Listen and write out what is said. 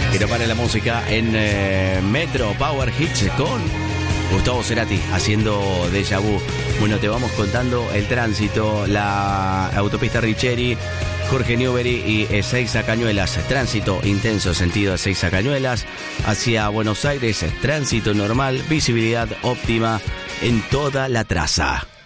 Que no pare la música en Metro Power Hits con Gustavo Cerati haciendo Déjà Vu. Bueno, te vamos contando el tránsito, la autopista Richeri, Jorge Newbery y Ezeiza Cañuelas. Tránsito intenso sentido Ezeiza Cañuelas hacia Buenos Aires. Tránsito normal, visibilidad óptima en toda la traza.